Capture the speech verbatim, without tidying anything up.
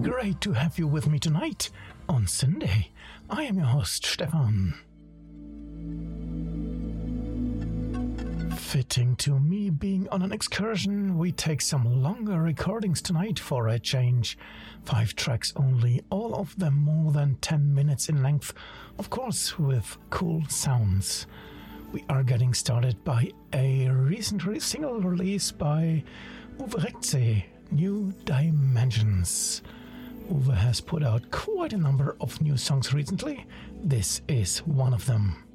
great to have you with me tonight on Sunday. I am your host, Stefan. Fitting to me being on an excursion, we take some longer recordings tonight for a change. Five tracks only, all of them more than ten minutes in length, of course with cool sounds. We are getting started by a recent re- single release by Uwe Rechtse, New Dimensions. Uwe has put out quite a number of new songs recently. This is one of them.